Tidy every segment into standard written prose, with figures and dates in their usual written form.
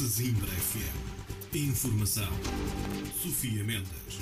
Zimbra FM. Informação. Sofia Mendes.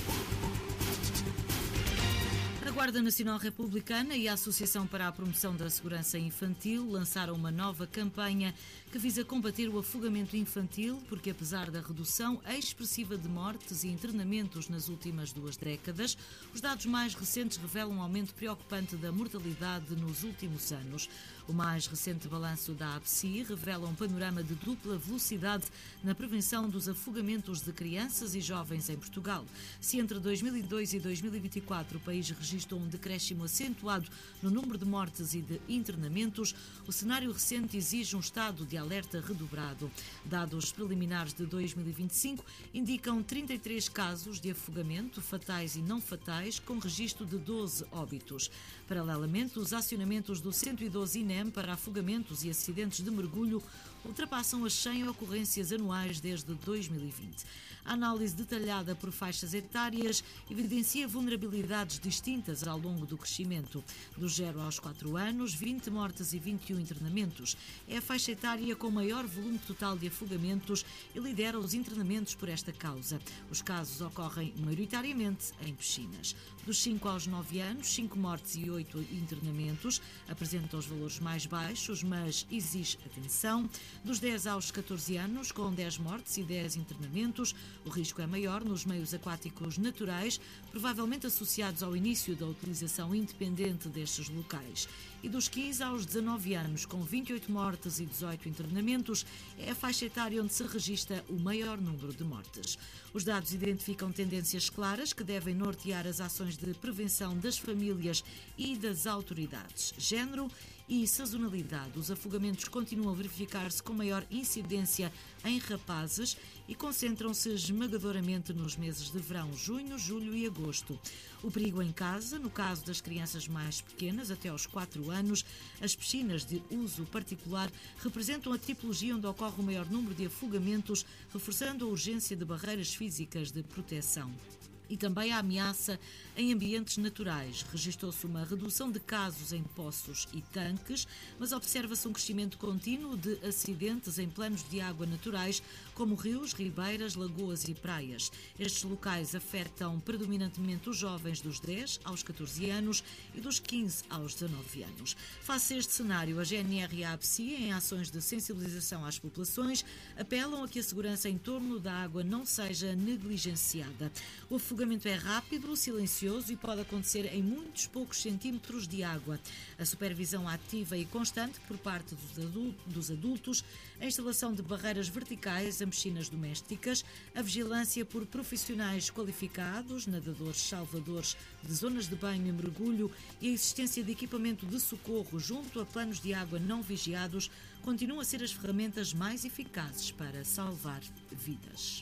A Guarda Nacional Republicana e a Associação para a Promoção da Segurança Infantil lançaram uma nova campanha que visa combater o afogamento infantil, porque apesar da redução expressiva de mortes e internamentos nas últimas 2 décadas, os dados mais recentes revelam um aumento preocupante da mortalidade nos últimos anos. O mais recente balanço da APSI revela um panorama de dupla velocidade na prevenção dos afogamentos de crianças e jovens em Portugal. Se entre 2002 e 2024 o país registrou um decréscimo acentuado no número de mortes e de internamentos, o cenário recente exige um estado de alerta redobrado. Dados preliminares de 2025 indicam 33 casos de afogamento, fatais e não fatais, com registro de 12 óbitos. Paralelamente, os acionamentos do 112 INEM para afogamentos e acidentes de mergulho ultrapassam as 100 ocorrências anuais desde 2020. A análise detalhada por faixas etárias evidencia vulnerabilidades distintas ao longo do crescimento. Dos 0 aos 4 anos, 20 mortes e 21 internamentos. É a faixa etária com maior volume total de afogamentos e lidera os internamentos por esta causa. Os casos ocorrem maioritariamente em piscinas. Dos 5 aos 9 anos, 5 mortes e 8 internamentos apresentam os valores mais baixos, mas exige atenção. Dos 10 aos 14 anos, com 10 mortes e 10 internamentos, o risco é maior nos meios aquáticos naturais, provavelmente associados ao início da utilização independente destes locais. E dos 15 aos 19 anos, com 28 mortes e 18 internamentos, é a faixa etária onde se registra o maior número de mortes. Os dados identificam tendências claras que devem nortear as ações de prevenção das famílias e das autoridades. Género e sazonalidade. Os afogamentos continuam a verificar-se com maior incidência em rapazes e concentram-se esmagadoramente nos meses de verão, junho, julho e agosto. O perigo em casa, no caso das crianças mais pequenas, até aos 4 anos, as piscinas de uso particular representam a tipologia onde ocorre o maior número de afogamentos, reforçando a urgência de barreiras físicas de proteção. E também a ameaça em ambientes naturais. Registou-se uma redução de casos em poços e tanques, mas observa-se um crescimento contínuo de acidentes em planos de água naturais, como rios, ribeiras, lagoas e praias. Estes locais afetam predominantemente os jovens dos 10 aos 14 anos e dos 15 aos 19 anos. Face a este cenário, a GNR e a APSI, em ações de sensibilização às populações, apelam a que a segurança em torno da água não seja negligenciada. O afogamento é rápido, silencioso e pode acontecer em muitos poucos centímetros de água. A supervisão ativa e constante por parte dos adultos, a instalação de barreiras verticais em piscinas domésticas, a vigilância por profissionais qualificados, nadadores salvadores de zonas de banho e mergulho e a existência de equipamento de socorro junto a planos de água não vigiados continuam a ser as ferramentas mais eficazes para salvar vidas.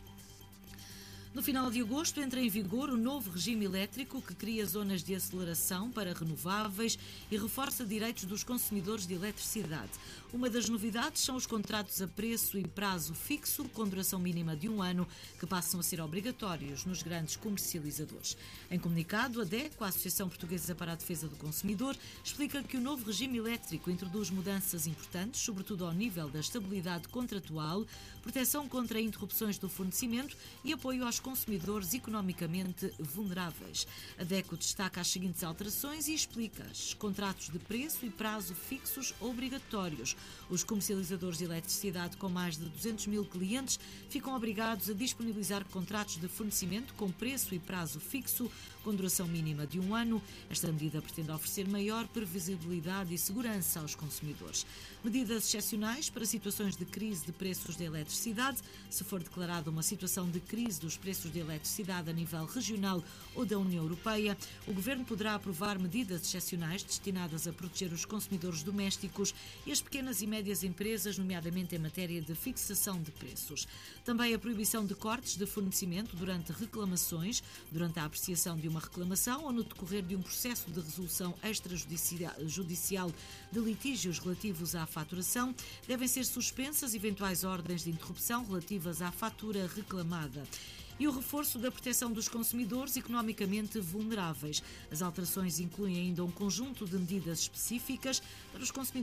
No final de agosto entra em vigor o novo regime elétrico que cria zonas de aceleração para renováveis e reforça direitos dos consumidores de eletricidade. Uma das novidades são os contratos a preço e prazo fixo, com duração mínima de 1 ano, que passam a ser obrigatórios nos grandes comercializadores. Em comunicado, a DECO, a Associação Portuguesa para a Defesa do Consumidor, explica que o novo regime elétrico introduz mudanças importantes, sobretudo ao nível da estabilidade contratual, proteção contra interrupções do fornecimento e apoio aos consumidores economicamente vulneráveis. A DECO destaca as seguintes alterações e explica-as: contratos de preço e prazo fixos obrigatórios. Os comercializadores de eletricidade com mais de 200 mil clientes ficam obrigados a disponibilizar contratos de fornecimento com preço e prazo fixo, com duração mínima de 1 ano. Esta medida pretende oferecer maior previsibilidade e segurança aos consumidores. Medidas excepcionais para situações de crise de preços da eletricidade. Se for declarada uma situação de crise dos preços de eletricidade a nível regional ou da União Europeia, o Governo poderá aprovar medidas excepcionais destinadas a proteger os consumidores domésticos e as pequenas e médias empresas, nomeadamente em matéria de fixação de preços. Também a proibição de cortes de fornecimento durante reclamações, durante a apreciação de uma reclamação ou no decorrer de um processo de resolução extrajudicial de litígios relativos à faturação, devem ser suspensas eventuais ordens de interrupção relativas à fatura reclamada. e o reforço da proteção dos consumidores economicamente vulneráveis. As alterações incluem ainda um conjunto de medidas específicas para os consumidores